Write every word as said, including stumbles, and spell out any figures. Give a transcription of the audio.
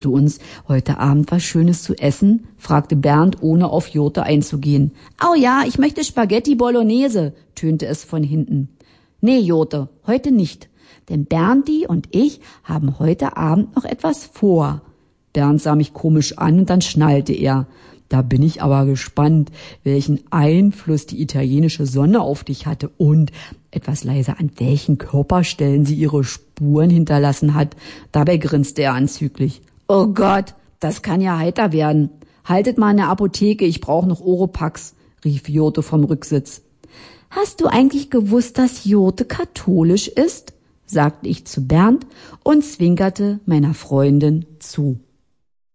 Du uns heute Abend was Schönes zu essen?, fragte Bernd, ohne auf Jote einzugehen. »Au ja, ich möchte Spaghetti Bolognese«, tönte es von hinten. »Nee, Jote, heute nicht, denn Bernti und ich haben heute Abend noch etwas vor.« Bernd sah mich komisch an und dann schnallte er. »Da bin ich aber gespannt, welchen Einfluss die italienische Sonne auf dich hatte und, etwas leiser, an welchen Körperstellen sie ihre Spuren hinterlassen hat.« Dabei grinste er anzüglich. »Oh Gott, das kann ja heiter werden. Haltet mal in der Apotheke, ich brauche noch Oropax«, rief Jote vom Rücksitz. »Hast du eigentlich gewusst, dass Jote katholisch ist?«, sagte ich zu Bernd und zwinkerte meiner Freundin zu.